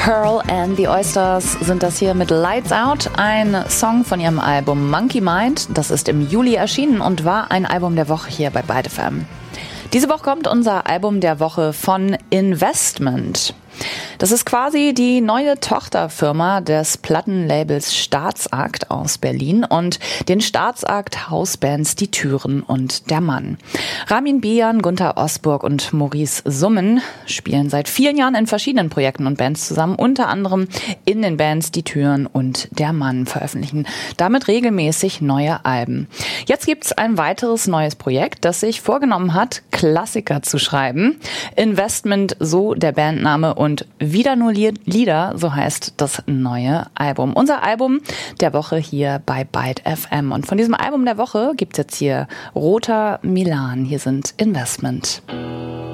Pearl and the Oysters sind das hier mit Lights Out, ein Song von ihrem Album Monkey Mind. Das ist im Juli erschienen und war ein Album der Woche hier bei Byte FM. Diese Woche kommt unser Album der Woche von Investment. Das ist quasi die neue Tochterfirma des Plattenlabels Staatsakt aus Berlin und den Staatsakt Hausbands Die Türen und der Mann. Ramin Bian, Gunther Osburg und Maurice Summen spielen seit vielen Jahren in verschiedenen Projekten und Bands zusammen, unter anderem in den Bands Die Türen und der Mann, veröffentlichen damit regelmäßig neue Alben. Jetzt gibt's ein weiteres neues Projekt, das sich vorgenommen hat, Klassiker zu schreiben. Investment, so der Bandname, und Wieder nur Lieder, so heißt das neue Album. Unser Album der Woche hier bei Byte FM. Und von diesem Album der Woche gibt's jetzt hier Roter Milan. Hier sind Investment.